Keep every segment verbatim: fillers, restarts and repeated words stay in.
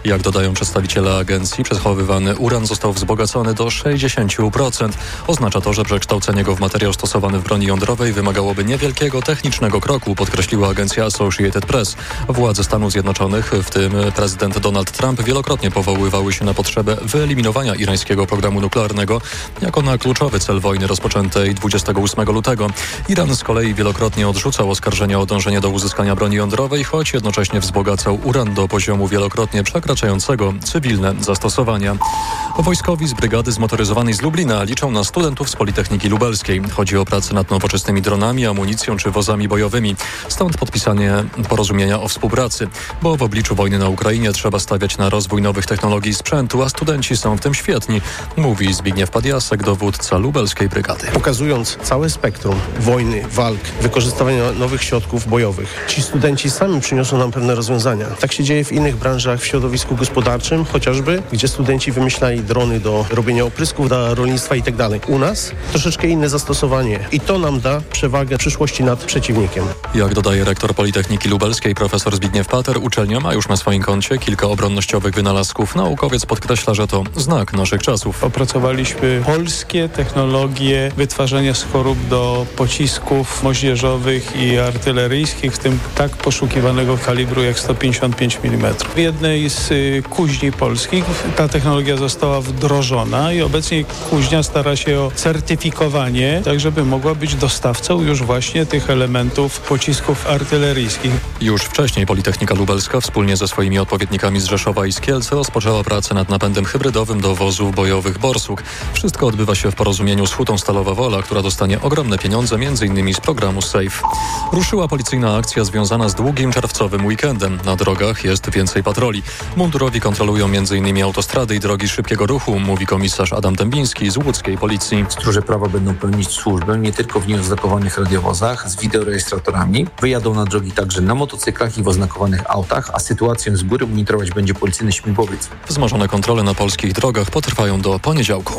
Jak dodają przedstawiciele agencji, przechowywany uran został wzbogacony do sześćdziesiąt procent. Oznacza to, że przekształcenie go w materiał stosowany w broni jądrowej wymagałoby niewielkiego technicznego kroku, podkreśliła agencja Associated Press. Władze Stanów Zjednoczonych, w tym prezydent Donald Trump, wielokrotnie powoływały się na potrzebę wyeliminowania irańskiego programu nuklearnego jako na kluczowy cel wojny rozpoczętej dwudziestego ósmego lutego. Iran z kolei wielokrotnie odrzucał oskarżenia o dążenie do uzyskania broni jądrowej, choć jednocześnie wzbogacał uran do poziomu wielokrotnie przekraczającego cywilne zastosowania. Wojskowi z brygady zmotoryzowanej z Lublina liczą na studentów z Politechniki Lubelskiej. Chodzi o pracę nad nowoczesnymi dronami, amunicją czy wozami bojowymi. Stąd podpisanie porozumienia o współpracy, bo w obliczu wojny na Ukrainie trzeba stawiać na rozwój nowych technologii i sprzętu, a studenci są w tym świetni, mówi Zbigniew Padiasek, dowódca lubelskiej brygady. Pokazując całe spektrum wojny, walk, wykorzystywania nowych środków bojowych, ci studenci sami przyniosą nam pewne rozwiązania. Tak się dzieje w innych branżach w środowisku gospodarczym, chociażby, gdzie studenci wymyślali drony do robienia oprysków dla rolnictwa i tak dalej. U nas troszeczkę inne zastosowanie i to nam da przewagę w przyszłości nad przeciwnikiem. Jak dodaje rektor Politechniki Lubelskiej profesor Zbigniew Pater, uczelnia ma już na swoim koncie kilka obronnościowych wynalazków. Naukowiec podkreśla, że to znak naszych czasów. Opracowaliśmy polskie technologie wytwarzania skorób do pocisków moździerzowych i artyleryjskich, w tym tak poszukiwanego kalibru jak sto pięćdziesiąt pięć milimetrów. W jednej z y, kuźni polskich ta technologia została wdrożona i obecnie kuźnia stara się o certyfikowanie, tak żeby mogła być dostawcą już właśnie tych elementów pocisków artyleryjskich. Już wcześniej Politechnika Lubelska wspólnie ze swoimi odpowiednikami z Rzeszowa i z Kielc rozpoczęła pracę nad napędem hybrydowym do wozów bojowych Borsuk. Wszystko odbywa się w porozumieniu z Hutą Stalowa Wola, która dostanie ogromne pieniądze między innymi z programu SAFE. Ruszyła policyjna akcja związana z długim czerwcowym weekendem. Na drogach jest więcej patroli. Mundurowi kontrolują między innymi autostrady i drogi szybkiego ruchu, mówi komisarz Adam Dębiński z łódzkiej policji. Stróże prawa będą pełnić służbę nie tylko w nieoznakowanych radiowozach z wideorejestratorami. Wyjadą na drogi także na motocyklach i w oznakowanych autach, a sytuację z góry monitorować będzie policyjny śmigłowiec. Wzmożone kontrole na polskich drogach potrwają do poniedziałku.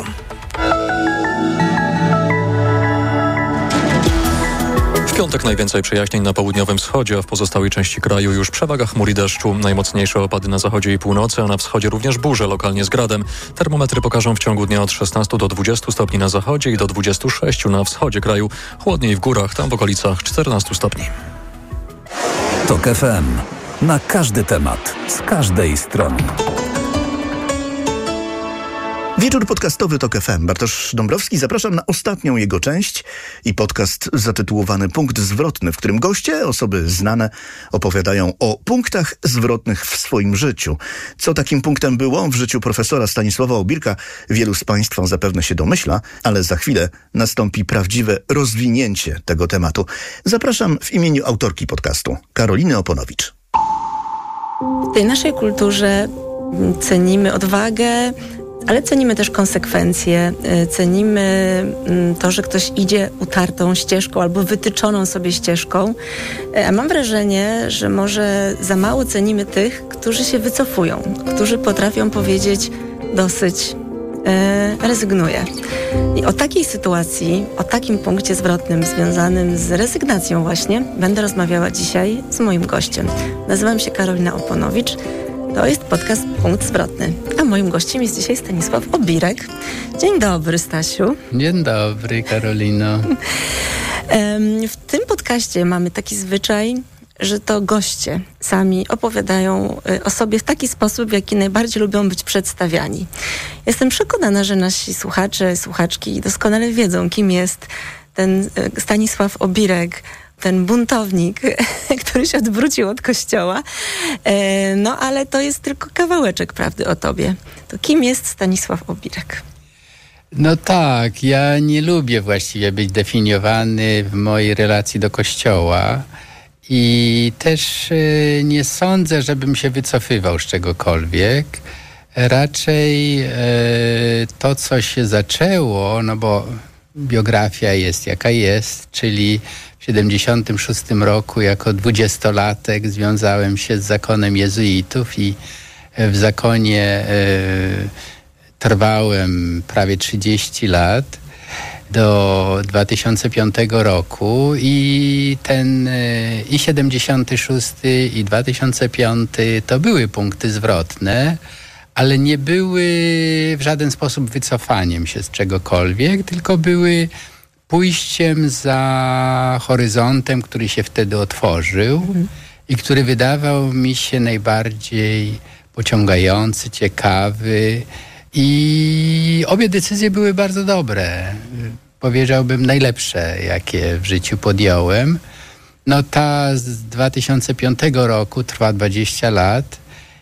W piątek najwięcej przejaśnień na południowym wschodzie, a w pozostałej części kraju już przewaga chmur i deszczu. Najmocniejsze opady na zachodzie i północy, a na wschodzie również burze, lokalnie z gradem. Termometry pokażą w ciągu dnia od szesnastu do dwudziestu stopni na zachodzie i do dwudziestu sześciu na wschodzie kraju. Chłodniej w górach, tam w okolicach czternastu stopni. Tok F M. Na każdy temat, z każdej strony. Wieczór podcastowy Tok F M. Bartosz Dąbrowski. Zapraszam na ostatnią jego część i podcast zatytułowany Punkt Zwrotny, w którym goście, osoby znane, opowiadają o punktach zwrotnych w swoim życiu. Co takim punktem było w życiu profesora Stanisława Obirka, wielu z Państwa zapewne się domyśla, ale za chwilę nastąpi prawdziwe rozwinięcie tego tematu. Zapraszam w imieniu autorki podcastu, Karoliny Oponowicz. W tej naszej kulturze cenimy odwagę, ale cenimy też konsekwencje, cenimy to, że ktoś idzie utartą ścieżką albo wytyczoną sobie ścieżką. A mam wrażenie, że może za mało cenimy tych, którzy się wycofują, którzy potrafią powiedzieć dosyć, rezygnuję. I o takiej sytuacji, o takim punkcie zwrotnym związanym z rezygnacją właśnie będę rozmawiała dzisiaj z moim gościem. Nazywam się Karolina Oponowicz. To jest podcast Punkt Zwrotny, a moim gościem jest dzisiaj Stanisław Obirek. Dzień dobry, Stasiu. Dzień dobry, Karolino. W tym podcaście mamy taki zwyczaj, że to goście sami opowiadają o sobie w taki sposób, w jaki najbardziej lubią być przedstawiani. Jestem przekonana, że nasi słuchacze, słuchaczki doskonale wiedzą, kim jest ten Stanisław Obirek, ten buntownik, który się odwrócił od kościoła. No ale to jest tylko kawałeczek prawdy o tobie. To kim jest Stanisław Obirek? No tak, ja nie lubię właściwie być definiowany w mojej relacji do kościoła i też nie sądzę, żebym się wycofywał z czegokolwiek. Raczej to, co się zaczęło, no bo biografia jest jaka jest, czyli w siedemdziesiątym szóstym roku jako dwudziestolatek związałem się z zakonem jezuitów i w zakonie e, trwałem prawie trzydzieści lat. do dwa tysiące piątego roku i ten i siedemdziesiąty szósty i dwa tysiące piąty to były punkty zwrotne, ale nie były w żaden sposób wycofaniem się z czegokolwiek, tylko były pójściem za horyzontem, który się wtedy otworzył mhm. i który wydawał mi się najbardziej pociągający, ciekawy. I obie decyzje były bardzo dobre. Powiedziałbym najlepsze, jakie w życiu podjąłem. No ta z dwa tysiące piątego roku trwa dwadzieścia lat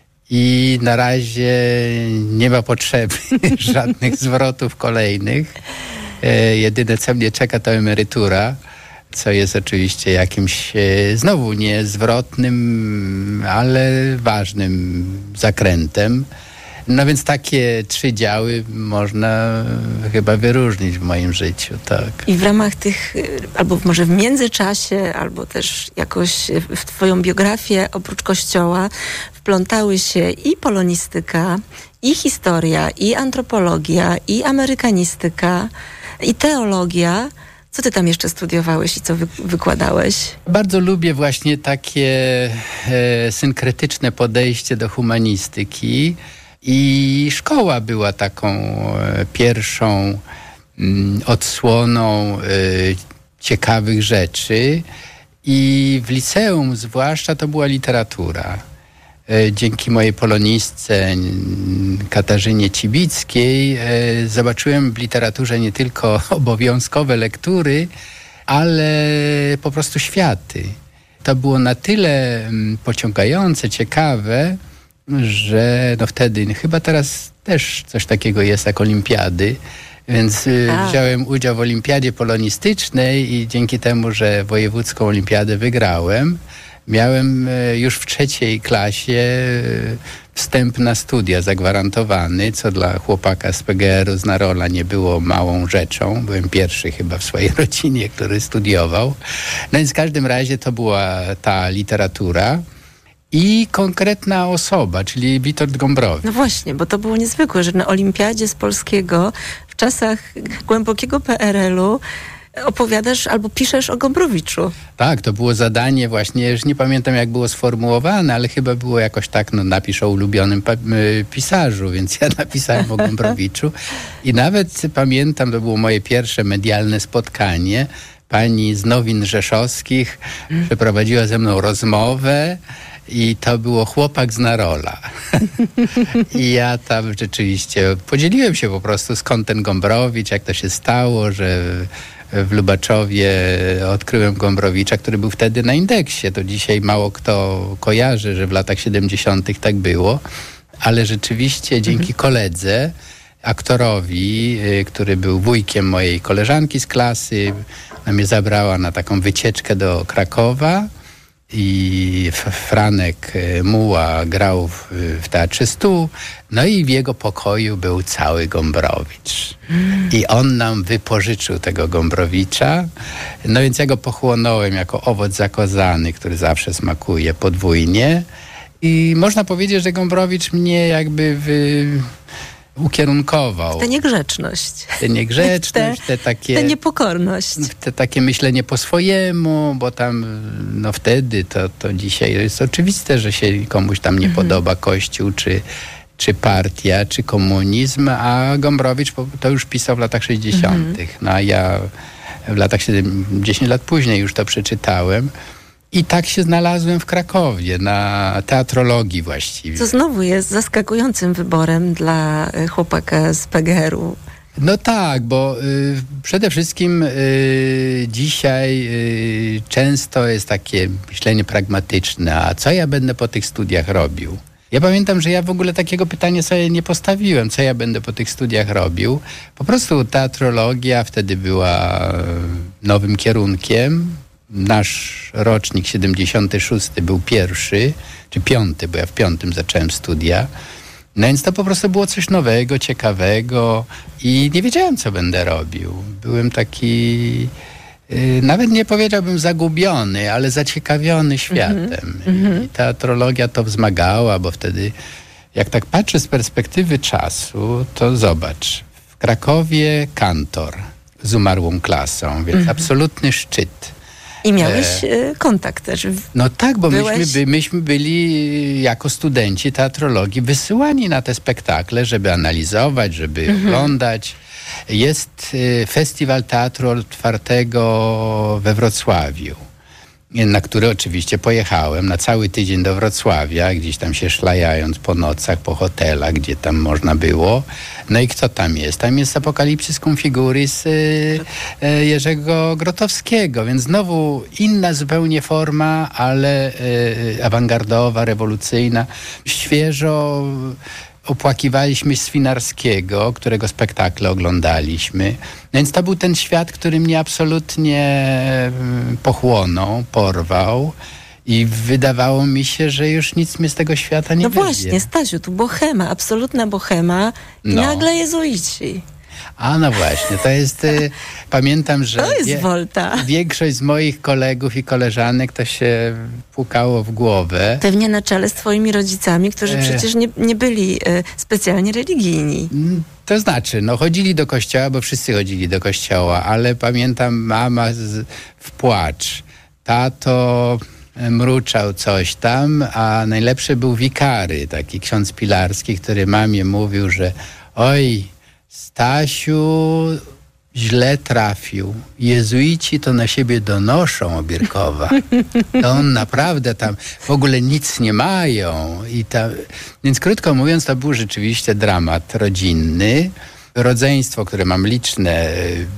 i na razie nie ma potrzeby żadnych zwrotów kolejnych. E, jedyne, co mnie czeka, to emerytura, co jest oczywiście jakimś e, znowu niezwrotnym, ale ważnym zakrętem. No więc takie trzy działy można chyba wyróżnić w moim życiu, tak. I w ramach tych, albo może w międzyczasie, albo też jakoś w twoją biografię, oprócz Kościoła, wplątały się i polonistyka, i historia, i antropologia, i amerykanistyka, i teologia. Co ty tam jeszcze studiowałeś i co wy- wykładałeś? Bardzo lubię właśnie takie e, synkretyczne podejście do humanistyki. I szkoła była taką e, pierwszą m, odsłoną e, ciekawych rzeczy i w liceum zwłaszcza to była literatura. E, dzięki mojej polonistce m, Katarzynie Cibickiej e, zobaczyłem w literaturze nie tylko obowiązkowe lektury, ale po prostu światy. To było na tyle m, pociągające, ciekawe, że no wtedy, chyba teraz też coś takiego jest jak olimpiady, więc y, wziąłem udział w olimpiadzie polonistycznej i dzięki temu, że wojewódzką olimpiadę wygrałem, miałem y, już w trzeciej klasie y, wstęp na studia zagwarantowany, co dla chłopaka z P G R-u z Narola nie było małą rzeczą. Byłem pierwszy chyba w swojej rodzinie, który studiował. No więc w każdym razie to była ta literatura. I konkretna osoba, czyli Witold Gombrowicz. No właśnie, bo to było niezwykłe, że na olimpiadzie z polskiego w czasach głębokiego P R L-u opowiadasz albo piszesz o Gombrowiczu. Tak, to było zadanie właśnie, już nie pamiętam jak było sformułowane, ale chyba było jakoś tak, no napisz o ulubionym pa- pisarzu, więc ja napisałem o Gombrowiczu i nawet pamiętam, to było moje pierwsze medialne spotkanie. Pani z Nowin Rzeszowskich mm. przeprowadziła ze mną rozmowę i to było chłopak z Narola. I ja tam rzeczywiście podzieliłem się po prostu skąd ten Gombrowicz, jak to się stało, że w Lubaczowie odkryłem Gombrowicza, który był wtedy na indeksie. To dzisiaj mało kto kojarzy, że w latach siedemdziesiątych tak było, ale rzeczywiście dzięki koledze, aktorowi, który był wujkiem mojej koleżanki z klasy, ona mnie zabrała na taką wycieczkę do Krakowa i Franek Muła grał w, w Teatrze Stu, no i w jego pokoju był cały Gombrowicz. Mm. I on nam wypożyczył tego Gombrowicza, no więc ja go pochłonąłem jako owoc zakozany, który zawsze smakuje podwójnie i można powiedzieć, że Gombrowicz mnie jakby wy... ukierunkował. Tę niegrzeczność. Tę niegrzeczność, te, te takie... Tę niepokorność. Te takie myślenie po swojemu, bo tam, no wtedy, to, to dzisiaj jest oczywiste, że się komuś tam nie mhm. podoba Kościół, czy, czy partia, czy komunizm, a Gombrowicz to już pisał w latach sześćdziesiątych. Mhm. No a ja w latach siedemdziesiątych, dziesięć lat później już to przeczytałem. I tak się znalazłem w Krakowie, na teatrologii właściwie. Co znowu jest zaskakującym wyborem dla chłopaka z P G R-u. No tak, bo y, przede wszystkim y, dzisiaj y, często jest takie myślenie pragmatyczne, a co ja będę po tych studiach robił? Ja pamiętam, że ja w ogóle takiego pytania sobie nie postawiłem, co ja będę po tych studiach robił. Po prostu teatrologia wtedy była nowym kierunkiem. Nasz rocznik siedemdziesiąty szósty był pierwszy, czy piąty, bo ja w piątym zacząłem studia. No więc to po prostu było coś nowego, ciekawego i nie wiedziałem, co będę robił. Byłem taki, yy, nawet nie powiedziałbym zagubiony, ale zaciekawiony światem. Mm-hmm. I teatrologia to wzmagała, bo wtedy, jak tak patrzę z perspektywy czasu, to zobacz, w Krakowie kantor, z umarłą klasą, więc mhm. absolutny szczyt. I miałeś e, kontakt też. No tak, bo Byłeś... myśmy, by, myśmy byli jako studenci teatrologii wysyłani na te spektakle, żeby analizować, żeby mhm. oglądać. Jest y, Festiwal Teatru Otwartego we Wrocławiu, na który oczywiście pojechałem na cały tydzień do Wrocławia, gdzieś tam się szlajając po nocach, po hotelach, gdzie tam można było. No i kto tam jest? Tam jest Apokalipsys Configuris y, y, Jerzego Grotowskiego, więc znowu inna zupełnie forma, ale y, awangardowa, rewolucyjna, świeżo opłakiwaliśmy Swinarskiego, którego spektakle oglądaliśmy. Więc to był ten świat, który mnie absolutnie pochłonął, porwał i wydawało mi się, że już nic mnie z tego świata nie No będzie. właśnie, Stasiu, tu bohema, absolutna bohema i no. nagle jezuici. A no właśnie, to jest, y, pamiętam, że To jest wie, Volta. większość z moich kolegów i koleżanek to się pukało w głowę. Pewnie na czele z twoimi rodzicami, którzy E... przecież nie, nie byli e, specjalnie religijni. To znaczy, no chodzili do kościoła, bo wszyscy chodzili do kościoła, ale pamiętam mama z, w płacz, tato mruczał coś tam, a najlepszy był wikary, taki ksiądz Pilarski, który mamie mówił, że oj, Stasiu źle trafił. Jezuici to na siebie donoszą, Obierkowa. To on naprawdę tam w ogóle nic nie mają. I ta... Więc krótko mówiąc, to był rzeczywiście dramat rodzinny. Rodzeństwo, które mam liczne,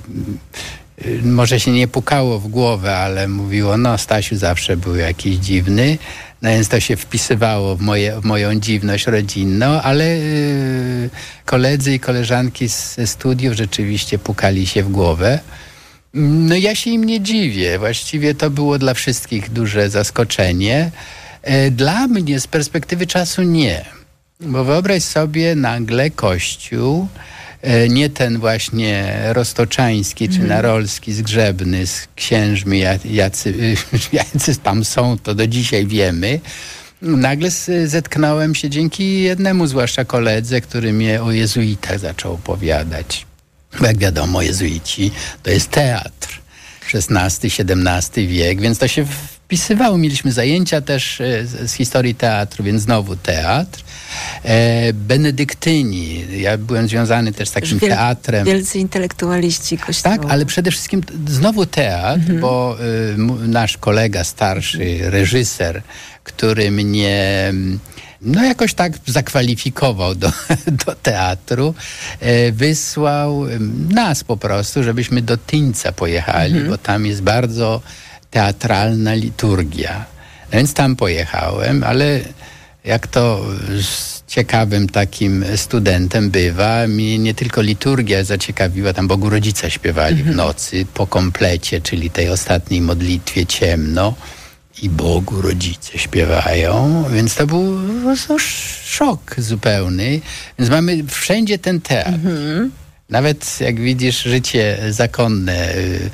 może się nie pukało w głowę, ale mówiło, no Stasiu zawsze był jakiś dziwny. No więc to się wpisywało w, moje, w moją dziwność rodzinną, ale yy, koledzy i koleżanki ze studiów rzeczywiście pukali się w głowę. No ja się im nie dziwię. Właściwie to było dla wszystkich duże zaskoczenie. Yy, dla mnie z perspektywy czasu nie. Bo wyobraź sobie nagle Kościół, nie ten właśnie roztoczański czy narolski, zgrzebny z księżmi, jacy, jacy tam są, to do dzisiaj wiemy. Nagle zetknąłem się dzięki jednemu zwłaszcza koledze, który mnie o jezuitach zaczął opowiadać. Bo jak wiadomo, jezuici to jest teatr. szesnasty, siedemnasty wiek, więc to się wpisywało. Mieliśmy zajęcia też z, z historii teatru, więc znowu teatr. E, Benedyktyni. Ja byłem związany też z takim wiel, teatrem. Wielcy intelektualiści Kościoła. Tak, ale przede wszystkim znowu teatr, mhm. bo y, nasz kolega starszy, reżyser, który mnie no jakoś tak zakwalifikował do, do teatru, e, wysłał nas po prostu, żebyśmy do Tyńca pojechali, mhm. bo tam jest bardzo teatralna liturgia. Więc tam pojechałem, ale jak to z ciekawym takim studentem bywa, mnie nie tylko liturgia zaciekawiła, tam Bogu Rodzica śpiewali mhm. w nocy po komplecie, czyli tej ostatniej modlitwie ciemno i Bogu Rodzice śpiewają, więc to był no, szok zupełny. Więc mamy wszędzie ten teatr. Mhm. Nawet jak widzisz, życie zakonne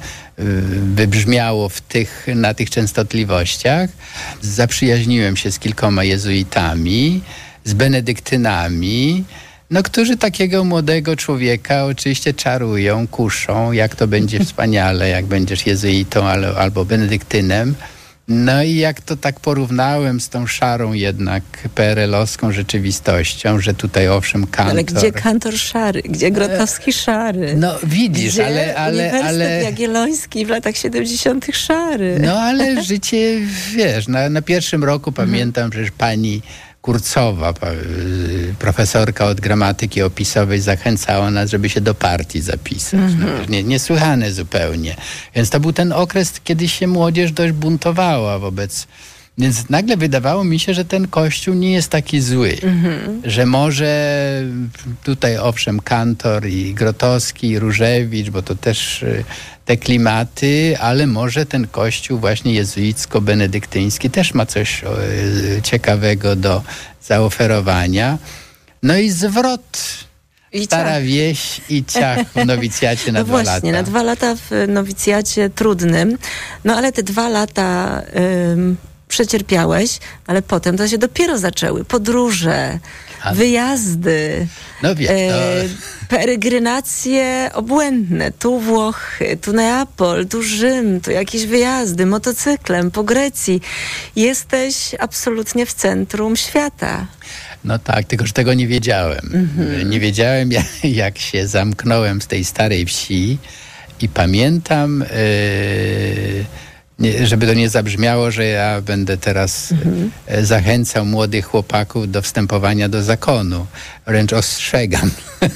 wybrzmiało w tych, na tych częstotliwościach. Zaprzyjaźniłem się z kilkoma jezuitami, z benedyktynami, no, którzy takiego młodego człowieka oczywiście czarują, kuszą, jak to będzie wspaniale, jak będziesz jezuitą albo, albo benedyktynem. No i jak to tak porównałem z tą szarą jednak P R L-owską rzeczywistością, że tutaj owszem kantor... Ale gdzie kantor szary? Gdzie Grotowski szary? No widzisz, gdzie ale... ale, Uniwersytet ale... Jagielloński w latach siedemdziesiątych szary? No ale życie, wiesz, na, na pierwszym roku pamiętam, że pani Kurcowa, profesorka od gramatyki opisowej, zachęcała nas, żeby się do partii zapisać. Mm-hmm. No, nie, niesłychane zupełnie. Więc to był ten okres, kiedy się młodzież dość buntowała wobec... Więc nagle wydawało mi się, że ten Kościół nie jest taki zły. Mm-hmm. Że może tutaj owszem kantor i Grotowski, i Różewicz, bo to też te klimaty, ale może ten Kościół właśnie jezuicko-benedyktyński też ma coś o, ciekawego do zaoferowania. No i zwrot. I Stara ciach. Wieś i ciach w nowicjacie na no dwa właśnie, lata. na dwa lata w nowicjacie trudnym. No ale te dwa lata... Ym... przecierpiałeś, ale potem to się dopiero zaczęły. Podróże, A... wyjazdy, no wie, to... e, peregrinacje obłędne. Tu Włochy, tu Neapol, tu Rzym, tu jakieś wyjazdy motocyklem po Grecji. Jesteś absolutnie w centrum świata. No tak, tylko że tego nie wiedziałem. Mhm. Nie wiedziałem, jak, jak się zamknąłem z tej starej wsi i pamiętam, yy, nie, żeby to nie zabrzmiało, że ja będę teraz mhm. zachęcał młodych chłopaków do wstępowania do zakonu. Wręcz ostrzegam.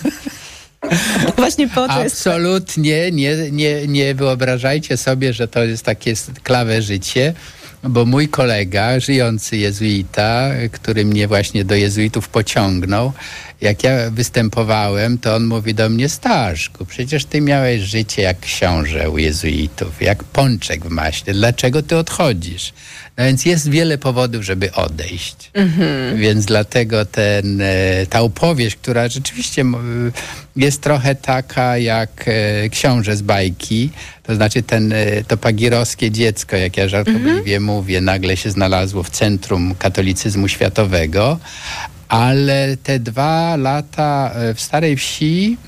Właśnie po to Absolutnie nie, nie, nie wyobrażajcie sobie, że to jest takie klawe życie, bo mój kolega, żyjący jezuita, który mnie właśnie do jezuitów pociągnął, jak ja występowałem, to on mówi do mnie: Staszku, przecież ty miałeś życie jak książę u jezuitów, jak pączek w maśle. Dlaczego ty odchodzisz? No więc jest wiele powodów, żeby odejść. Mhm. Więc dlatego ten, ta opowieść, która rzeczywiście jest trochę taka jak książę z bajki, to znaczy ten, to pagierowskie dziecko, jak ja żartobliwie mhm. mówię, nagle się znalazło w centrum katolicyzmu światowego, ale te dwa lata w Starej Wsi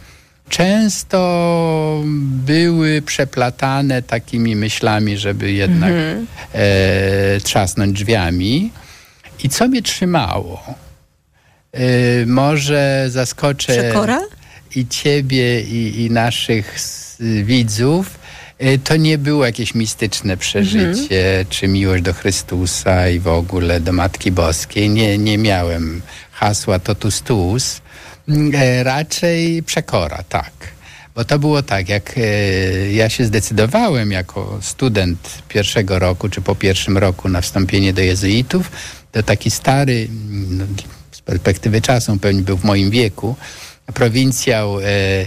często były przeplatane takimi myślami, żeby jednak mm-hmm. e, trzasnąć drzwiami. I co mnie trzymało? E, może zaskoczę Przekora? i ciebie, i, i naszych widzów. E, to nie było jakieś mistyczne przeżycie, mm-hmm. czy miłość do Chrystusa i w ogóle do Matki Boskiej. Nie, nie miałem hasła totus tuus. E, raczej przekora, tak. Bo to było tak, jak e, ja się zdecydowałem jako student pierwszego roku, czy po pierwszym roku na wstąpienie do jezuitów, to taki stary, no, z perspektywy czasu pewnie był w moim wieku, prowincjał e,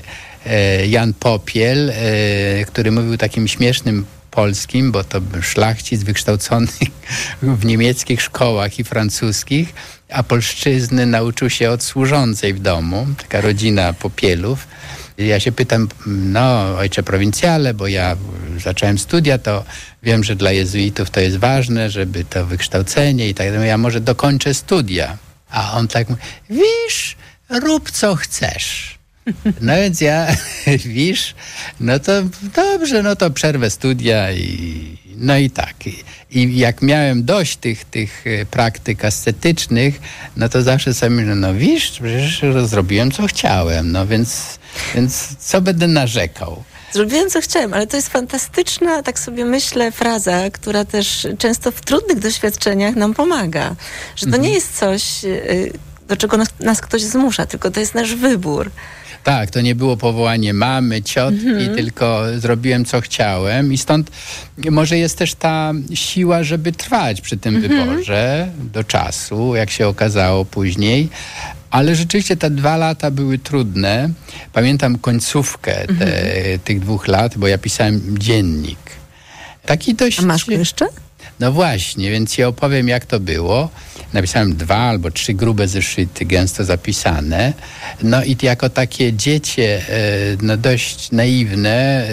e, Jan Popiel, e, który mówił takim śmiesznym polskim, bo to był szlachcic wykształcony w niemieckich szkołach i francuskich, a polszczyzny nauczył się od służącej w domu, taka rodzina Popielów. Ja się pytam, no ojcze prowincjale, bo ja zacząłem studia, to wiem, że dla jezuitów to jest ważne, żeby to wykształcenie i tak dalej. Ja może dokończę studia. A on tak mówi: wiesz, rób co chcesz. No więc ja, wiesz, no to dobrze, no to przerwę studia i no i tak. I, i jak miałem dość tych, tych praktyk ascetycznych, no to zawsze sobie myślę, no wiesz, przecież zrobiłem co chciałem, no więc, więc co będę narzekał? Zrobiłem co chciałem, ale to jest fantastyczna, tak sobie myślę, fraza, która też często w trudnych doświadczeniach nam pomaga. Że to mhm. nie jest coś, do czego nas, nas ktoś zmusza, tylko to jest nasz wybór. Tak, to nie było powołanie mamy, ciotki, mm-hmm. tylko zrobiłem co chciałem i stąd może jest też ta siła, żeby trwać przy tym mm-hmm. wyborze do czasu, jak się okazało później. Ale rzeczywiście te dwa lata były trudne. Pamiętam końcówkę te, mm-hmm. tych dwóch lat, bo ja pisałem dziennik. Taki dość... A masz go jeszcze? No właśnie, więc ci opowiem, jak to było. Napisałem dwa albo trzy grube zeszyty, gęsto zapisane. No i jako takie dziecię, no dość naiwne,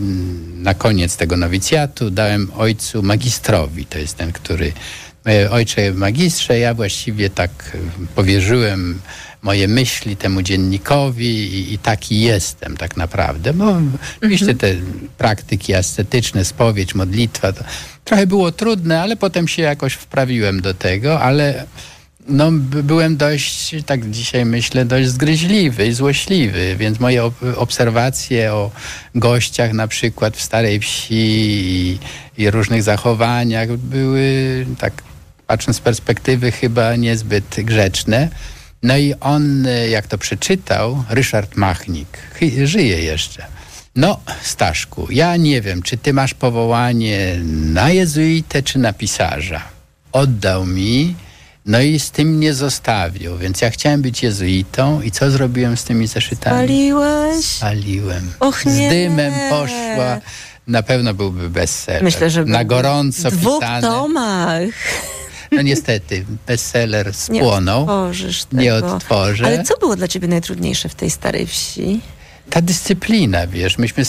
na koniec tego nowicjatu dałem ojcu magistrowi. To jest ten, który... Ojcze magistrze, ja właściwie tak powierzyłem moje myśli temu dziennikowi i, i taki jestem tak naprawdę. Bo mhm. oczywiście te praktyki ascetyczne, spowiedź, modlitwa, to trochę było trudne, ale potem się jakoś wprawiłem do tego, ale no, byłem dość, tak dzisiaj myślę, dość zgryźliwy i złośliwy, więc moje obserwacje o gościach na przykład w Starej Wsi i, i różnych zachowaniach były, tak patrząc z perspektywy, chyba niezbyt grzeczne. No i on, jak to przeczytał, Ryszard Machnik, żyje jeszcze. No, Staszku, ja nie wiem, czy ty masz powołanie na jezuitę, czy na pisarza. Oddał mi, no i z tym mnie zostawił, więc ja chciałem być jezuitą i co zrobiłem z tymi zeszytami? Spaliłeś? Spaliłem. Och nie. Z dymem poszła. Na pewno byłby bestseller. Myślę, że na gorąco w dwóch pisane. tomach. No niestety, bestseller spłonął. Nie odtworzysz tego. Nie odtworzę. Ale co było dla ciebie najtrudniejsze w tej Starej Wsi? Ta dyscyplina, wiesz, myśmy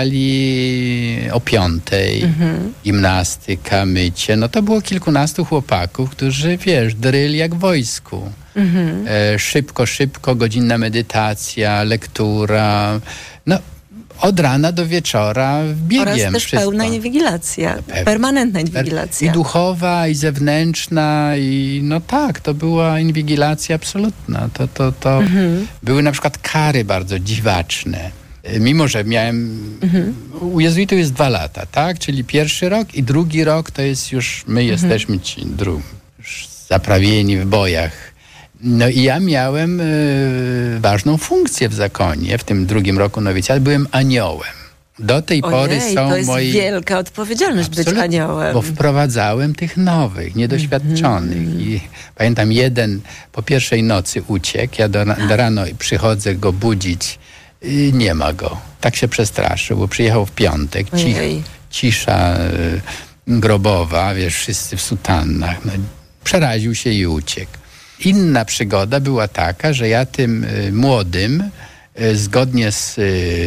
stawali o piątej, mhm. gimnastyka, mycie, no to było kilkunastu chłopaków, którzy, wiesz, dryli jak w wojsku. Mhm. E, szybko, szybko, godzinna medytacja, lektura. No, od rana do wieczora biegiem. Oraz też wszystko. pełna inwigilacja, Pewnie. permanentna inwigilacja. I duchowa, i zewnętrzna, i no tak, to była inwigilacja absolutna. To, to, to mhm. były na przykład kary bardzo dziwaczne. Mimo, że miałem... Mhm. U jezuitów jest dwa lata, tak? Czyli pierwszy rok i drugi rok to jest już... My mhm. jesteśmy ci dru, już zaprawieni w bojach. No i ja miałem y, ważną funkcję w zakonie. W tym drugim roku nowicjatu byłem aniołem. Do tej Ojej, pory są to jest moi... wielka odpowiedzialność być aniołem. Bo wprowadzałem tych nowych, niedoświadczonych. Mm. I pamiętam, jeden po pierwszej nocy uciekł. Ja do, do rano przychodzę go budzić. I nie ma go. Tak się przestraszył, bo przyjechał w piątek. Cich, cisza y, grobowa, wiesz, wszyscy w sutannach. No, przeraził się i uciekł. Inna przygoda była taka, że ja tym y, młodym, y, zgodnie z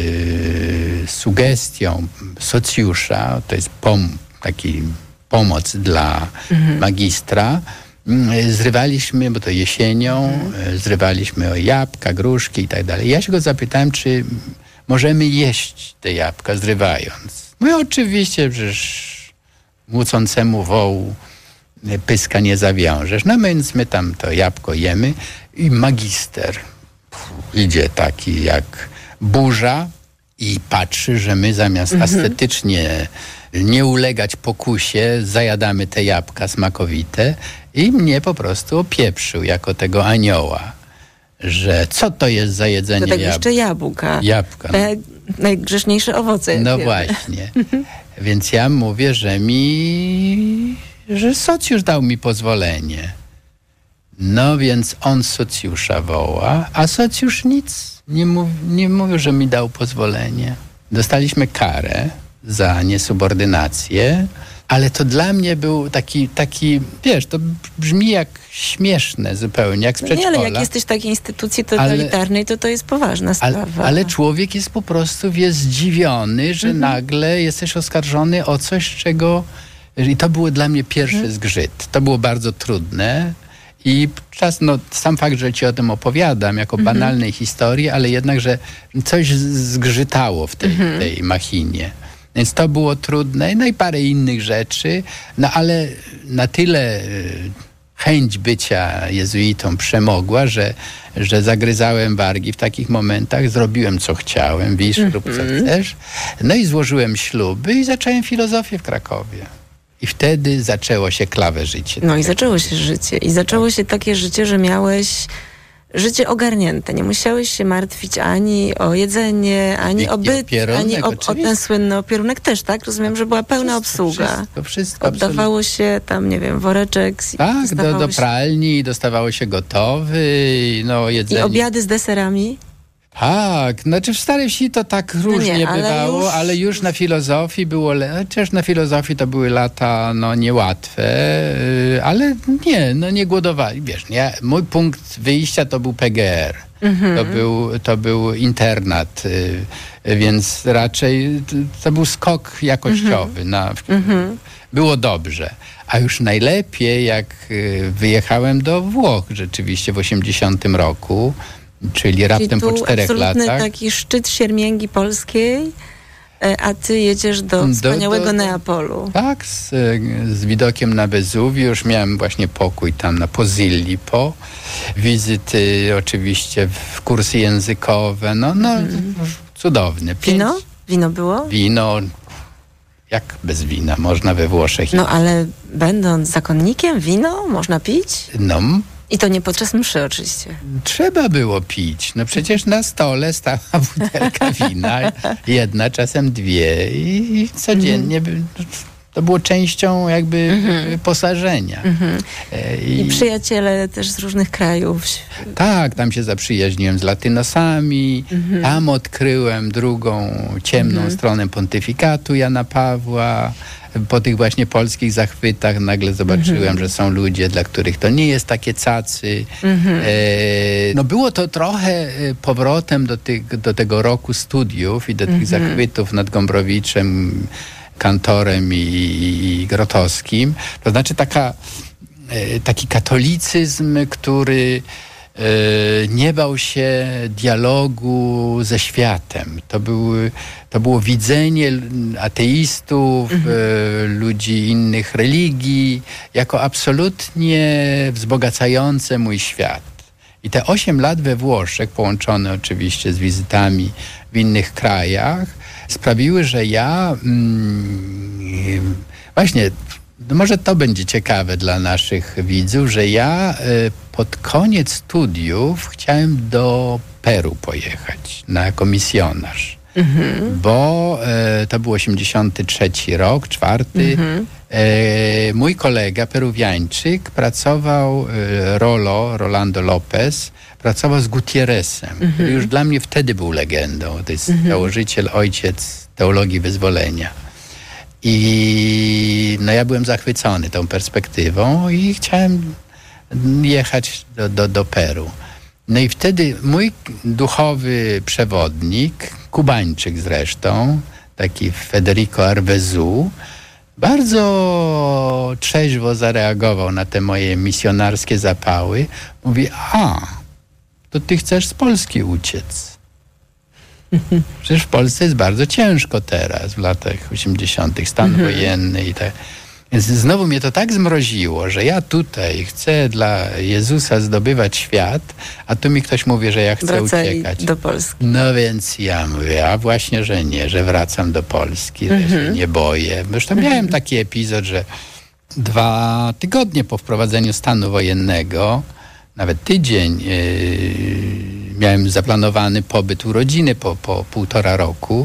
y, sugestią socjusza, to jest pom- taki pomoc dla mhm. magistra, y, zrywaliśmy, bo to jesienią, mhm. y, zrywaliśmy o jabłka, gruszki i tak dalej. Ja się go zapytałem, czy możemy jeść te jabłka zrywając. No i oczywiście, przecież młócącemu wołu pyska nie zawiążesz. No więc my tam to jabłko jemy i magister pff, idzie taki jak burza i patrzy, że my zamiast mhm. estetycznie nie ulegać pokusie, zajadamy te jabłka smakowite i mnie po prostu opieprzył jako tego anioła, że co to jest za jedzenie to tak jabłka? jeszcze jabłka. Jabłka. Te najgrzeszniejsze owoce. No właśnie. Więc ja mówię, że mi... że socjusz dał mi pozwolenie. No więc on socjusza woła, a socjusz nic nie, mów, nie mówił, że mi dał pozwolenie. Dostaliśmy karę za niesubordynację, ale to dla mnie był taki, taki wiesz, to brzmi jak śmieszne zupełnie, jak z przedszkola. Nie, ale jak jesteś w takiej instytucji totalitarnej, ale, to to jest poważna sprawa. Ale, ale człowiek jest po prostu wie, zdziwiony, że mhm. nagle jesteś oskarżony o coś, czego... I to było dla mnie pierwszy hmm. zgrzyt. To było bardzo trudne i czas, no, sam fakt, że ci o tym opowiadam jako mm-hmm. banalnej historii, ale jednak, że coś zgrzytało w tej, mm-hmm. tej machinie. Więc to było trudne, no i parę innych rzeczy, no ale na tyle chęć bycia jezuitą przemogła, że, że zagryzałem wargi w takich momentach, zrobiłem co chciałem, wiesz, mm-hmm. rób co chcesz, no i złożyłem śluby i zacząłem filozofię w Krakowie. I wtedy zaczęło się klawe życie. No i zaczęło się życie. I zaczęło się takie życie, że miałeś życie ogarnięte. Nie musiałeś się martwić ani o jedzenie, ani I, o byt, opierunek, ani o, o ten słynny opierunek też, tak? Rozumiem, że była pełna wszystko, obsługa. Wszystko, wszystko. Oddawało absolutnie. się tam, nie wiem, woreczek. Tak, do, do pralni dostawało się gotowy, no jedzenie. I obiady z deserami? Tak, znaczy w Starej Wsi to tak różnie no nie, ale bywało, już... ale już na filozofii było, chociaż na filozofii to były lata no niełatwe, ale nie, no nie głodowali, wiesz, nie? Mój punkt wyjścia to był P G R, mhm. to, był, to był internat, więc raczej to był skok jakościowy, mhm. na, mhm. było dobrze. A już najlepiej, jak wyjechałem do Włoch rzeczywiście w osiemdziesiątym roku, czyli raptem po czterech latach. Taki szczyt siermięgi polskiej, a ty jedziesz do, do wspaniałego do, do, Neapolu. Tak, z, z widokiem na Wezuwiusz. Miałem właśnie pokój tam na Posillipo. Wizyty oczywiście, w kursy językowe. No, no mm. cudowne. Pięć... Wino? Wino było? Wino. Jak bez wina? Można we Włoszech. No ale będąc zakonnikiem, wino można pić? No. I to nie podczas mszy oczywiście. Trzeba było pić. No przecież na stole stała butelka wina, jedna, czasem dwie i codziennie mm. to było częścią jakby mm-hmm. posażenia. Mm-hmm. I, I przyjaciele też z różnych krajów. Tak, tam się zaprzyjaźniłem z Latynosami, mm-hmm. tam odkryłem drugą ciemną mm-hmm. stronę pontyfikatu Jana Pawła. Po tych właśnie polskich zachwytach nagle zobaczyłem, mm-hmm. że są ludzie, dla których to nie jest takie cacy. Mm-hmm. E, no było to trochę powrotem do, tych, do tego roku studiów i do tych mm-hmm. zachwytów nad Gombrowiczem, Kantorem i, i Grotowskim. To znaczy taka taki katolicyzm, który nie bał się dialogu ze światem. To, był, to było widzenie ateistów, mhm. ludzi innych religii, jako absolutnie wzbogacające mój świat. I te osiem lat we Włoszech, połączone oczywiście z wizytami w innych krajach, sprawiły, że ja mm, właśnie, no może to będzie ciekawe dla naszych widzów, że ja y, pod koniec studiów chciałem do Peru pojechać na jako misjonarz. Mm-hmm. Bo y, to był osiemdziesiąty trzeci rok, czwarty. Mm-hmm. y, mój kolega peruwiańczyk pracował, y, Rolo, Rolando Lopez, pracował z Gutierrezem, mm-hmm. który już dla mnie wtedy był legendą. To jest mm-hmm. założyciel, ojciec teologii wyzwolenia. I no ja byłem zachwycony tą perspektywą i chciałem jechać do, do, do Peru. No i wtedy mój duchowy przewodnik, Kubańczyk zresztą, taki Federico Arvezu, bardzo trzeźwo zareagował na te moje misjonarskie zapały. Mówi, a, to ty chcesz z Polski uciec. Przecież w Polsce jest bardzo ciężko teraz, w latach osiemdziesiątych, stan mhm. wojenny i tak. Więc znowu mnie to tak zmroziło, że ja tutaj chcę dla Jezusa zdobywać świat, a tu mi ktoś mówi, że ja chcę Wracali uciekać. do Polski. No więc ja mówię, a właśnie, że nie, że wracam do Polski, mhm. że się nie boję. Zresztą mhm. miałem taki epizod, że dwa tygodnie po wprowadzeniu stanu wojennego, nawet tydzień, yy, miałem zaplanowany pobyt u rodziny po, po półtora roku.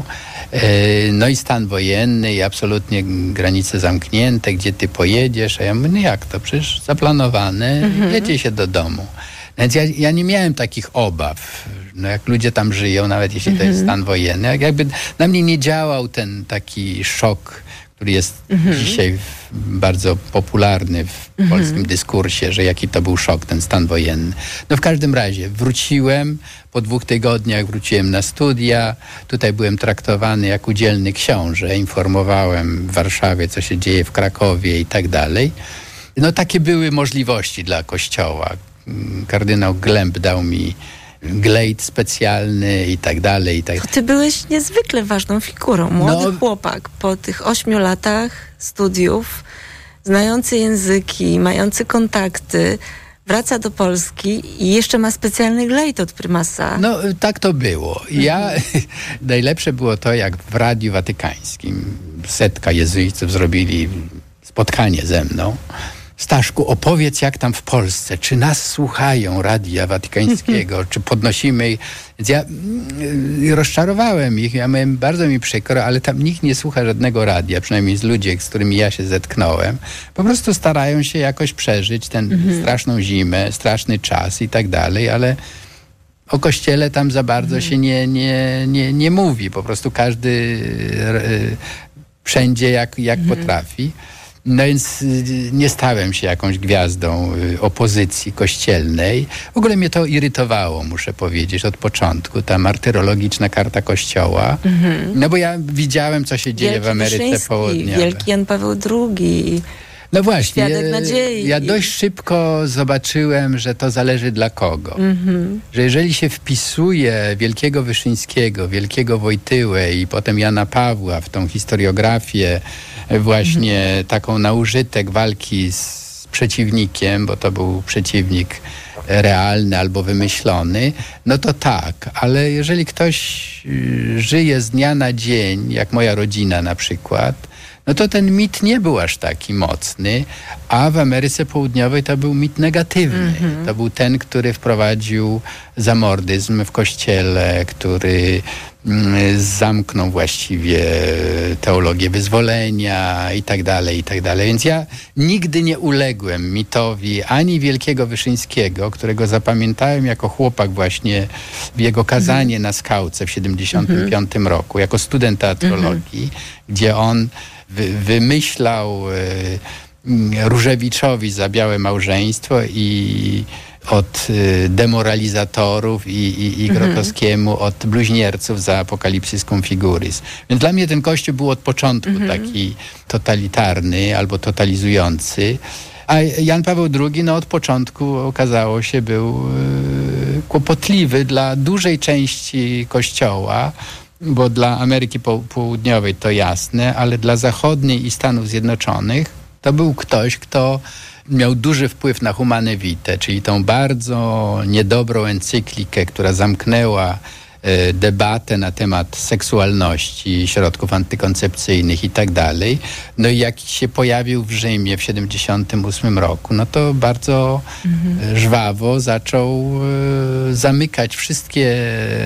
No i stan wojenny i absolutnie granice zamknięte, gdzie ty pojedziesz, a ja mówię, no jak to, przecież zaplanowane, mhm. jedzie się do domu. Więc ja, ja nie miałem takich obaw, no jak ludzie tam żyją, nawet jeśli mhm. to jest stan wojenny, jak jakby na mnie nie działał ten taki szok, który jest mhm. dzisiaj bardzo popularny w mhm. polskim dyskursie, że jaki to był szok, ten stan wojenny. No w każdym razie wróciłem, po dwóch tygodniach wróciłem na studia, tutaj byłem traktowany jak udzielny książę, informowałem w Warszawie, co się dzieje w Krakowie i tak dalej. No takie były możliwości dla Kościoła. Kardynał Glemp dał mi glejt specjalny i tak dalej. I tak. To ty byłeś niezwykle ważną figurą. Młody no, chłopak po tych ośmiu latach studiów, znający języki, mający kontakty, wraca do Polski i jeszcze ma specjalny glejt od prymasa. No tak to było. Ja, najlepsze było to, jak w Radiu Watykańskim setka jezuitów zrobili spotkanie ze mną. Staszku, opowiedz, jak tam w Polsce, czy nas słuchają Radia Watykańskiego, czy podnosimy ich. Więc ja y, rozczarowałem ich, ja miałem, bardzo mi przykro, ale tam nikt nie słucha żadnego radia, przynajmniej z ludzi, z którymi ja się zetknąłem. Po prostu starają się jakoś przeżyć tę mhm. straszną zimę, straszny czas i tak dalej, ale o Kościele tam za bardzo mhm. się nie, nie, nie, nie mówi. Po prostu każdy y, wszędzie jak, jak mhm. potrafi. No więc nie stałem się jakąś gwiazdą opozycji kościelnej. W ogóle mnie to irytowało, muszę powiedzieć, od początku. Ta martyrologiczna karta Kościoła. Mm-hmm. No bo ja widziałem, co się dzieje Wielki w Ameryce Południowej. Wielki Jan Paweł drugi. No właśnie, Świadek nadziei. Ja dość szybko zobaczyłem, że to zależy dla kogo. Mm-hmm. Że jeżeli się wpisuje Wielkiego Wyszyńskiego, Wielkiego Wojtyłę i potem Jana Pawła w tą historiografię właśnie mm-hmm. taką na użytek walki z przeciwnikiem, bo to był przeciwnik realny albo wymyślony, no to tak. Ale jeżeli ktoś żyje z dnia na dzień, jak moja rodzina na przykład, no to ten mit nie był aż taki mocny, a w Ameryce Południowej to był mit negatywny. Mm-hmm. To był ten, który wprowadził zamordyzm w kościele, który mm, zamknął właściwie teologię wyzwolenia i tak dalej, i tak dalej. Więc ja nigdy nie uległem mitowi ani Wielkiego Wyszyńskiego, którego zapamiętałem jako chłopak właśnie w jego kazanie mm-hmm. na Skałce w siedemdziesiątym piątym mm-hmm. roku, jako student teatrologii, mm-hmm. gdzie on wy, wymyślał y, Różewiczowi za białe małżeństwo i od y, demoralizatorów i, i, i Grotowskiemu mhm. od bluźnierców za Apokalipsis cum figuris. Więc dla mnie ten kościół był od początku mhm. taki totalitarny albo totalizujący. A Jan Paweł drugi no, od początku okazało się był yy, kłopotliwy dla dużej części Kościoła, bo dla Ameryki Południowej to jasne, ale dla zachodniej i Stanów Zjednoczonych to był ktoś, kto miał duży wpływ na Humane Vitae, czyli tą bardzo niedobrą encyklikę, która zamknęła y, debatę na temat seksualności, środków antykoncepcyjnych i tak dalej. No i jak się pojawił w Rzymie w siedemdziesiątym ósmym roku, no to bardzo mhm. żwawo zaczął y, zamykać wszystkie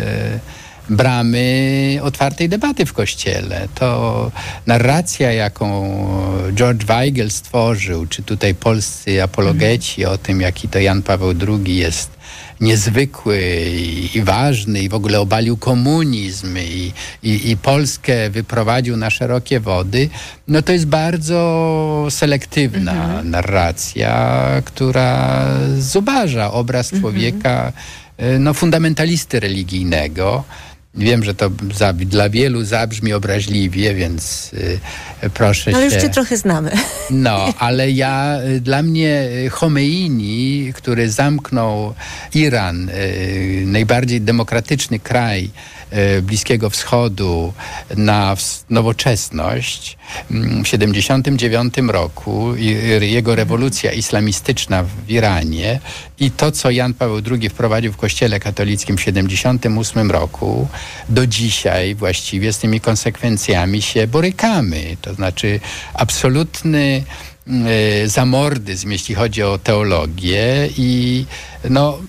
bramy otwartej debaty w Kościele. To narracja, jaką George Weigel stworzył, czy tutaj polscy apologeci mm. o tym, jaki to Jan Paweł drugi jest niezwykły i, i ważny i w ogóle obalił komunizm i, i, i Polskę wyprowadził na szerokie wody, no to jest bardzo selektywna mm-hmm. narracja, która zubaża obraz mm-hmm. człowieka, no, fundamentalisty religijnego. Wiem, że to za, dla wielu zabrzmi obraźliwie, więc y, proszę no, się... Ale już cię trochę znamy. No, ale ja, dla mnie Chomeini, który zamknął Iran, y, najbardziej demokratyczny kraj y, Bliskiego Wschodu, na nowoczesność w siedemdziesiątym dziewiątym roku, i, jego rewolucja islamistyczna w Iranie i to, co Jan Paweł drugi wprowadził w Kościele katolickim w siedemdziesiątym ósmym roku, do dzisiaj właściwie z tymi konsekwencjami się borykamy. To znaczy absolutny y, zamordyzm, jeśli chodzi o teologię i no...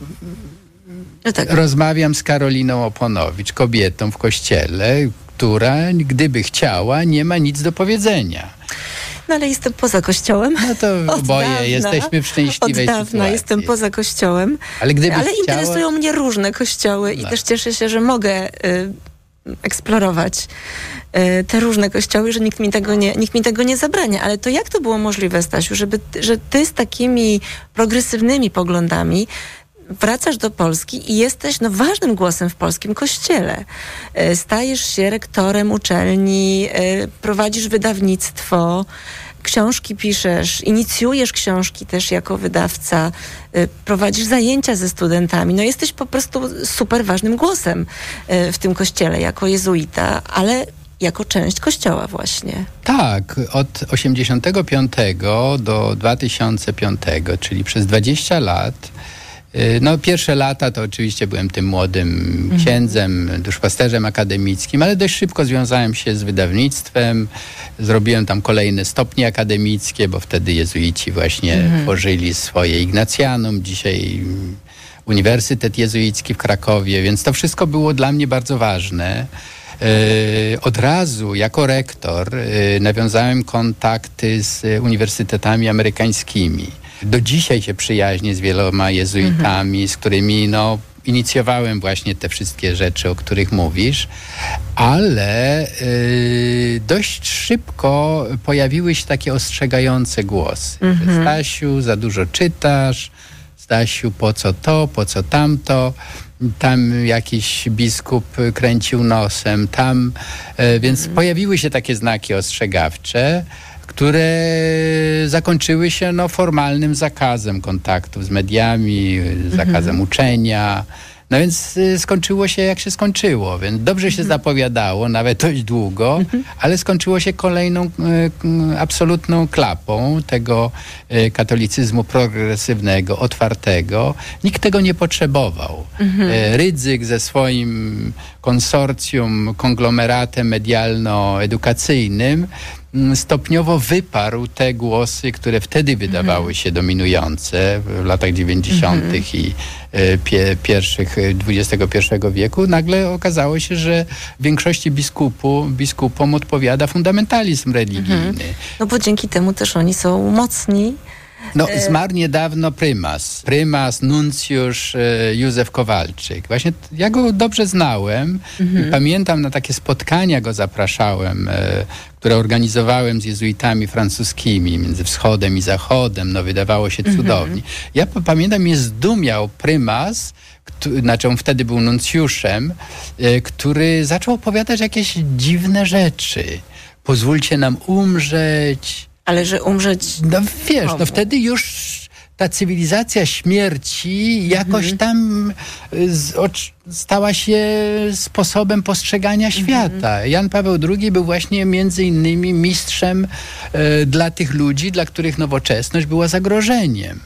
No tak. Rozmawiam z Karoliną Oponowicz, kobietą w Kościele, która gdyby chciała, nie ma nic do powiedzenia. No ale jestem poza Kościołem. No to oboje dawna, jesteśmy w szczęśliwej od dawna sytuacji. Jestem poza Kościołem. Ale, gdyby ale chciała... interesują mnie różne kościoły no. i też cieszę się, że mogę y, eksplorować y, te różne kościoły, że nikt mi, tego nie, nikt mi tego nie zabrania. Ale to jak to było możliwe, Stasiu, żeby, że ty z takimi progresywnymi poglądami wracasz do Polski i jesteś no, ważnym głosem w polskim kościele. Stajesz się rektorem uczelni, prowadzisz wydawnictwo, książki piszesz, inicjujesz książki też jako wydawca, prowadzisz zajęcia ze studentami. No jesteś po prostu super ważnym głosem w tym kościele jako jezuita, ale jako część Kościoła właśnie. Tak, od osiemdziesiątego piątego do dwa tysiące piątego, czyli przez dwadzieścia lat. No pierwsze lata to oczywiście byłem tym młodym księdzem, duszpasterzem akademickim, ale dość szybko związałem się z wydawnictwem, zrobiłem tam kolejne stopnie akademickie, bo wtedy jezuici właśnie mhm. tworzyli swoje Ignacjanum, dzisiaj Uniwersytet Jezuicki w Krakowie, więc to wszystko było dla mnie bardzo ważne. Yy, od razu jako rektor yy, nawiązałem kontakty z uniwersytetami amerykańskimi. Do dzisiaj się przyjaźnię z wieloma jezuitami, z którymi no, inicjowałem właśnie te wszystkie rzeczy, o których mówisz, ale yy, dość szybko pojawiły się takie ostrzegające głosy. Mhm. Stasiu, za dużo czytasz, Stasiu, po co to, po co tamto. Tam jakiś biskup kręcił nosem, tam, yy, więc mhm. pojawiły się takie znaki ostrzegawcze, które zakończyły się no, formalnym zakazem kontaktów z mediami, zakazem mhm. uczenia. No więc y, skończyło się jak się skończyło, więc dobrze się mhm. zapowiadało, nawet dość długo, mhm. ale skończyło się kolejną y, y, absolutną klapą tego y, katolicyzmu progresywnego, otwartego. Nikt tego nie potrzebował. Mhm. Y, Rydzyk ze swoim konsorcjum, konglomeratem medialno-edukacyjnym stopniowo wyparł te głosy, które wtedy wydawały mm. się dominujące w latach dziewięćdziesiątych mm. i y, pie, pierwszych dwudziestego pierwszego wieku. Nagle okazało się, że większości biskupu, biskupom odpowiada fundamentalizm religijny. Mm. No bo dzięki temu też oni są mocni. No, zmarł niedawno prymas. Prymas, nuncjusz e, Józef Kowalczyk. Właśnie ja go dobrze znałem. Mhm. Pamiętam, na takie spotkania go zapraszałem, e, które organizowałem z jezuitami francuskimi między wschodem i zachodem. No, wydawało się cudownie. Mhm. Ja p- pamiętam, mnie zdumiał prymas, Kto, znaczy on wtedy był nuncjuszem, e, który zaczął opowiadać jakieś dziwne rzeczy. Pozwólcie nam umrzeć. Ale że umrzeć... No wiesz, komu? no wtedy już ta cywilizacja śmierci jakoś tam z, o, stała się sposobem postrzegania świata. Jan Paweł drugi był właśnie między innymi mistrzem e, dla tych ludzi, dla których nowoczesność była zagrożeniem.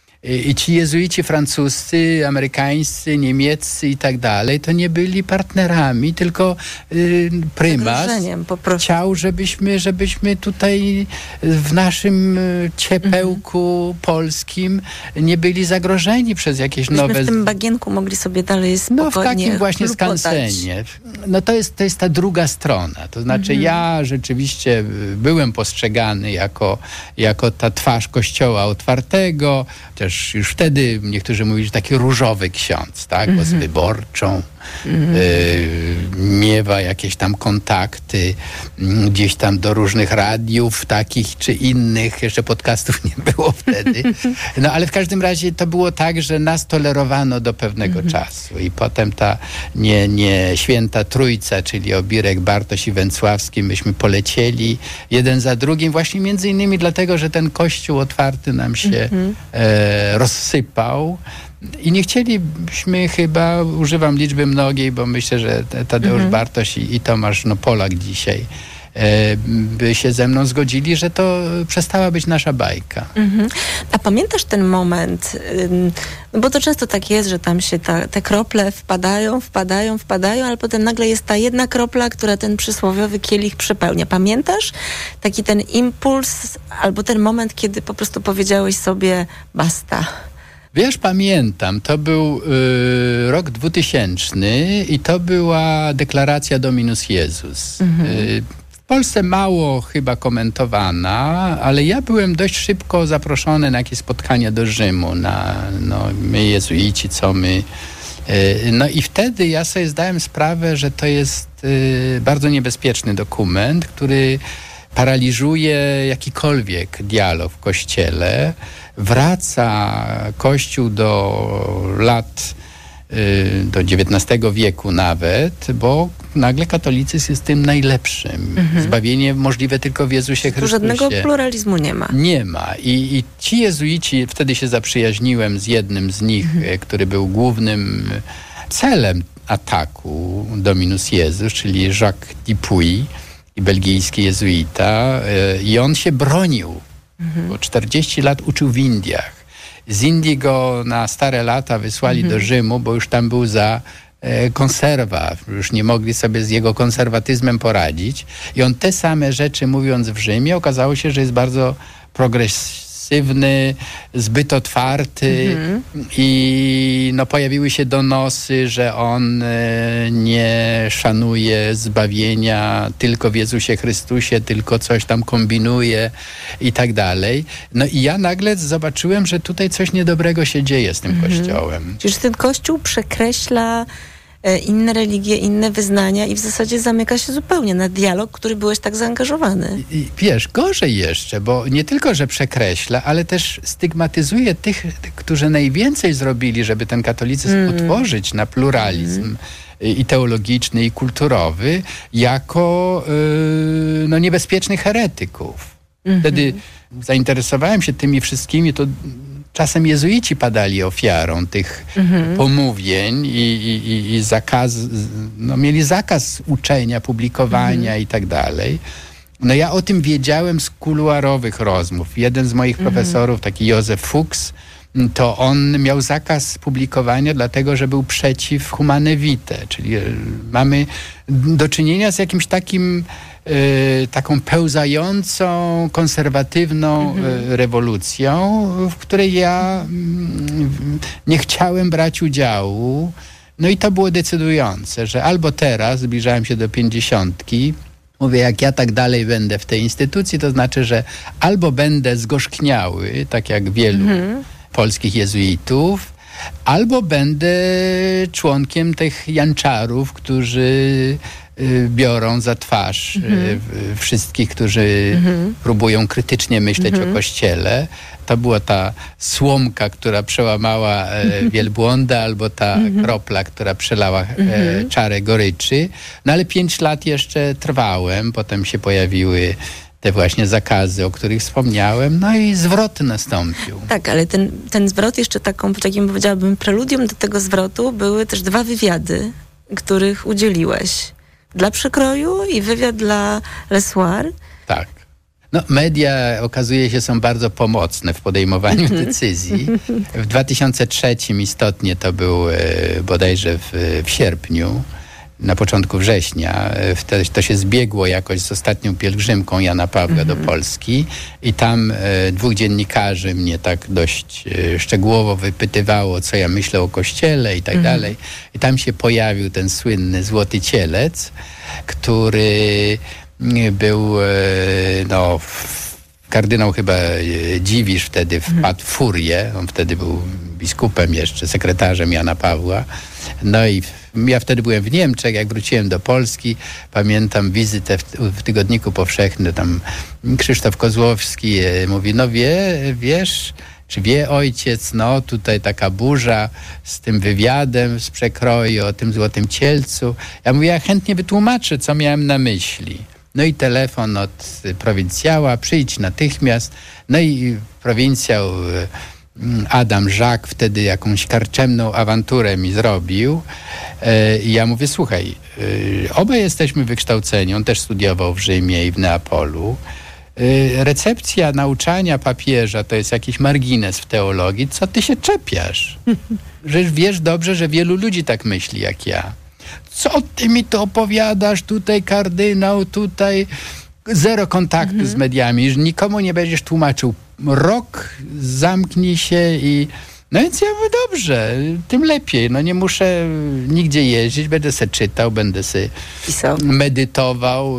I ci jezuici francuscy, amerykańscy, niemieccy i tak dalej, to nie byli partnerami, tylko y, prymas po prostu. chciał, żebyśmy, żebyśmy tutaj w naszym ciepełku mhm. polskim nie byli zagrożeni przez jakieś Myśmy nowe... w tym bagienku mogli sobie dalej spokojnie No w takim właśnie chlupotać. skansenie. No to jest, to jest ta druga strona. To znaczy mhm. ja rzeczywiście byłem postrzegany jako, jako ta twarz kościoła otwartego, też już wtedy niektórzy mówili, że taki różowy ksiądz, tak, bo z wyborczą mm. y, miewa jakieś tam kontakty y, gdzieś tam do różnych radiów takich czy innych, jeszcze podcastów nie było wtedy. No ale w każdym razie to było tak, że nas tolerowano do pewnego mm. czasu i potem ta nie, nie święta trójca, czyli Obirek, Bartoś i Węcławski, myśmy polecieli jeden za drugim, właśnie między innymi dlatego, że ten kościół otwarty nam się mm-hmm. e, rozsypał i nie chcielibyśmy chyba, używam liczby mnogiej, bo myślę, że Tadeusz mhm. Bartoś i, i Tomasz no, Polak dzisiaj e, by się ze mną zgodzili, że to przestała być nasza bajka. Mhm. A pamiętasz ten moment, ym, no bo to często tak jest, że tam się ta, te krople wpadają, wpadają, wpadają, ale potem nagle jest ta jedna kropla, która ten przysłowiowy kielich przepełnia. Pamiętasz taki ten impuls albo ten moment, kiedy po prostu powiedziałeś sobie basta? Wiesz, pamiętam, to był y, rok dwutysięczny i to była deklaracja Dominus Jezus. Mhm. Y, w Polsce mało chyba komentowana, ale ja byłem dość szybko zaproszony na jakieś spotkania do Rzymu, na no, my jezuici, co my. Y, no i wtedy ja sobie zdałem sprawę, że to jest y, bardzo niebezpieczny dokument, który paraliżuje jakikolwiek dialog w Kościele, wraca Kościół do lat, do dziewiętnastego wieku nawet, bo nagle katolicyzm jest tym najlepszym. Mhm. Zbawienie możliwe tylko w Jezusie Chrystusie. Żadnego pluralizmu nie ma. Nie ma. I, i ci jezuici, wtedy się zaprzyjaźniłem z jednym z nich, mhm. który był głównym celem ataku Dominus Jezus, czyli Jacques Dupuy, belgijski jezuita, i on się bronił, mhm. bo czterdzieści lat uczył w Indiach. Z Indii go na stare lata wysłali mhm. do Rzymu, bo już tam był za e, konserwa. Już nie mogli sobie z jego konserwatyzmem poradzić. I on te same rzeczy mówiąc w Rzymie, okazało się, że jest bardzo progresywny, zbyt otwarty mhm. i no, pojawiły się donosy, że on e, nie szanuje zbawienia tylko w Jezusie Chrystusie, tylko coś tam kombinuje i tak dalej. No i ja nagle zobaczyłem, że tutaj coś niedobrego się dzieje z tym mhm. Kościołem. Czyż ten Kościół przekreśla inne religie, inne wyznania i w zasadzie zamyka się zupełnie na dialog, który byłeś tak zaangażowany. I, wiesz, gorzej jeszcze, bo nie tylko, że przekreśla, ale też stygmatyzuje tych, którzy najwięcej zrobili, żeby ten katolicyzm mm. otworzyć na pluralizm mm. i teologiczny, i kulturowy, jako yy, no, niebezpiecznych heretyków. Mm-hmm. Wtedy zainteresowałem się tymi wszystkimi, to czasem jezuici padali ofiarą tych mhm. pomówień i, i, i zakaz, no, mieli zakaz uczenia, publikowania mhm. i tak dalej. No ja o tym wiedziałem z kuluarowych rozmów. Jeden z moich mhm. profesorów, taki Józef Fuchs, to on miał zakaz publikowania, dlatego że był przeciw humane vitae, czyli mamy do czynienia z jakimś takim y, taką pełzającą, konserwatywną mhm. y, rewolucją, w której ja y, nie chciałem brać udziału. No i to było decydujące, że albo teraz, zbliżałem się do pięćdziesiątki, mówię, jak ja tak dalej będę w tej instytucji, to znaczy, że albo będę zgorzkniały, tak jak wielu mhm. polskich jezuitów, albo będę członkiem tych janczarów, którzy y, biorą za twarz y, mhm. wszystkich, którzy mhm. próbują krytycznie myśleć mhm. o Kościele. To była ta słomka, która przełamała e, wielbłąda, albo ta mhm. kropla, która przelała e, czarę goryczy. No ale pięć lat jeszcze trwałem, potem się pojawiły te właśnie zakazy, o których wspomniałem, no i zwrot nastąpił. Tak, ale ten, ten zwrot jeszcze taką, takim powiedziałabym, preludium do tego zwrotu były też dwa wywiady, których udzieliłeś. Dla Przekroju i wywiad dla Le Soir. Tak. No, media okazuje się są bardzo pomocne w podejmowaniu decyzji. W dwa tysiące trzecim istotnie to był e, bodajże w, w sierpniu, na początku września. Wtedy to się zbiegło jakoś z ostatnią pielgrzymką Jana Pawła mm-hmm. do Polski i tam e, dwóch dziennikarzy mnie tak dość e, szczegółowo wypytywało, co ja myślę o Kościele i tak mm-hmm. dalej. I tam się pojawił ten słynny Złoty Cielec, który był, e, no, kardynał chyba e, Dziwisz wtedy wpadł w furię. On wtedy był biskupem jeszcze, sekretarzem Jana Pawła. No i ja wtedy byłem w Niemczech, jak wróciłem do Polski, pamiętam wizytę w, w Tygodniku Powszechnym, tam Krzysztof Kozłowski e, mówi, no wie, wiesz, czy wie ojciec, no tutaj taka burza z tym wywiadem z Przekroju o tym Złotym Cielcu. Ja mówię, ja chętnie wytłumaczę, co miałem na myśli. No i telefon od prowincjała, przyjdź natychmiast. No i prowincjał Adam Żak wtedy jakąś karczemną awanturę mi zrobił. I ja mówię, słuchaj, obaj jesteśmy wykształceni, on też studiował w Rzymie i w Neapolu. Recepcja nauczania papieża to jest jakiś margines w teologii. Co ty się czepiasz? Że wiesz dobrze, że wielu ludzi tak myśli jak ja. Co ty mi to opowiadasz? Tutaj kardynał, tutaj zero kontaktu mhm. z mediami, że nikomu nie będziesz tłumaczył. Rok, zamknij się i... No więc ja mówię, dobrze, tym lepiej. No nie muszę nigdzie jeździć, będę se czytał, będę se pisał. medytował,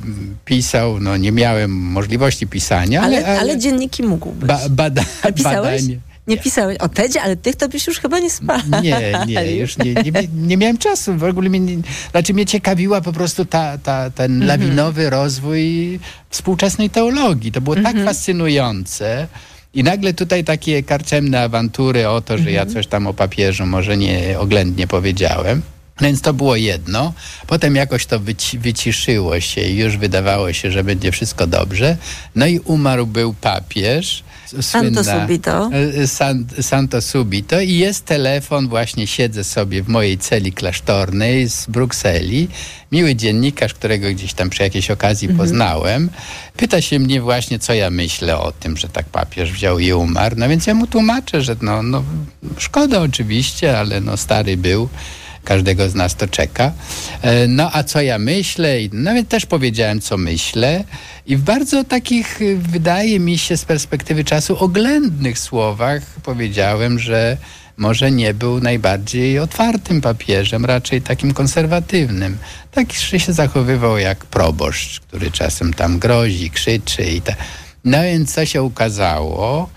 pisał. No nie miałem możliwości pisania. Ale, ale, ale dzienniki mógłbyś. Ba, bada, ale pisałeś? Badanie. Nie pisałeś o Tedzie, ale tych to byś już chyba nie spał. Nie, nie, już nie, nie, nie miałem czasu. W ogóle mnie, znaczy mnie ciekawiła po prostu ta, ta, ten mm-hmm. lawinowy rozwój współczesnej teologii. To było mm-hmm. tak fascynujące. I nagle tutaj takie karczemne awantury o to, że mm-hmm. ja coś tam o papieżu może nie oględnie powiedziałem. Więc to było jedno. Potem jakoś to wyci- wyciszyło się i już wydawało się, że będzie wszystko dobrze. No i umarł był papież. Santo Subito. San, Santo Subito i jest telefon, właśnie siedzę sobie w mojej celi klasztornej z Brukseli. Miły dziennikarz, którego gdzieś tam przy jakiejś okazji mhm. poznałem, pyta się mnie właśnie, co ja myślę o tym, że tak papież wziął i umarł. No więc ja mu tłumaczę, że no, no szkoda oczywiście, ale no stary był. Każdego z nas to czeka. No a co ja myślę? No więc też powiedziałem, co myślę. I w bardzo takich, wydaje mi się z perspektywy czasu, oględnych słowach powiedziałem, że może nie był najbardziej otwartym papieżem, raczej takim konserwatywnym. Tak się zachowywał jak proboszcz, który czasem tam grozi, krzyczy i tak. No więc co się ukazało?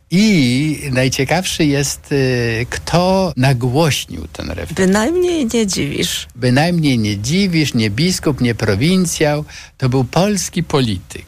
I najciekawszy jest, y, kto nagłośnił ten refren. Bynajmniej nie dziwisz. Bynajmniej nie dziwisz, nie biskup, nie prowincjał. To był polski polityk.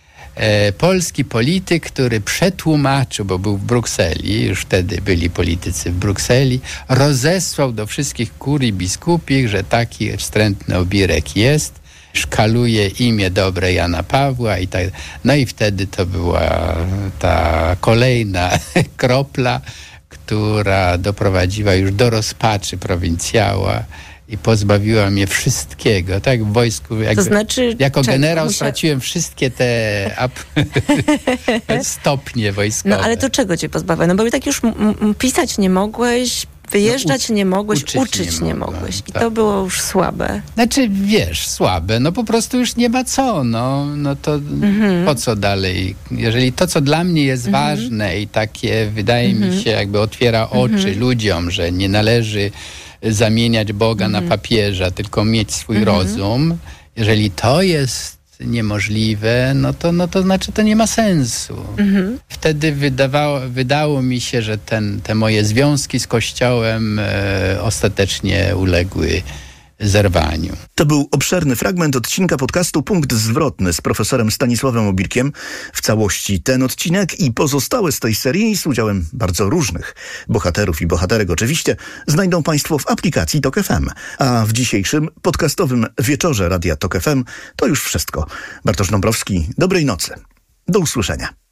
E, polski polityk, który przetłumaczył, bo był w Brukseli, już wtedy byli politycy w Brukseli, rozesłał do wszystkich kurii biskupich, że taki wstrętny obirek jest. Szkaluje imię dobre Jana Pawła i tak. No i wtedy to była ta kolejna kropla, która doprowadziła już do rozpaczy prowincjała i pozbawiła mnie wszystkiego, tak? W wojsku, jakby, to znaczy, jako czego? generał Musia... straciłem wszystkie te ap- stopnie wojskowe. No ale to czego cię pozbawia? No bo i tak już m- m- pisać nie mogłeś, wyjeżdżać no, u- nie mogłeś, uczyć, uczyć nie, nie mogłeś. I tak. To było już słabe. Znaczy, wiesz, słabe. No po prostu już nie ma co. No, no to mhm. po co dalej? Jeżeli to, co dla mnie jest mhm. ważne i takie, wydaje mhm. mi się, jakby otwiera oczy mhm. ludziom, że nie należy zamieniać Boga mhm. na papieża, tylko mieć swój mhm. rozum. Jeżeli to jest niemożliwe, no to, no to znaczy to nie ma sensu. Mhm. Wtedy wydawało, wydało mi się, że ten, te moje związki z Kościołem e, ostatecznie uległy zerwaniu. To był obszerny fragment odcinka podcastu Punkt Zwrotny z profesorem Stanisławem Obirkiem. W całości ten odcinek i pozostałe z tej serii z udziałem bardzo różnych bohaterów i bohaterek oczywiście znajdą Państwo w aplikacji Tok F M. A w dzisiejszym podcastowym wieczorze Radia Tok F M to już wszystko. Bartosz Dąbrowski, dobrej nocy. Do usłyszenia.